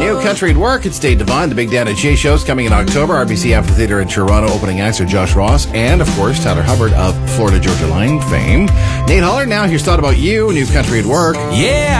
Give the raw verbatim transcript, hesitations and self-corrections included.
New Country at Work. It's Dave Devine. The Big Dan and Jay Show's coming in October. R B C Amphitheater in Toronto. Opening acts are Josh Ross and, of course, Tyler Hubbard of Florida Georgia Line fame. Nate Holler, now here's Thought About You. New Country at Work. Yeah.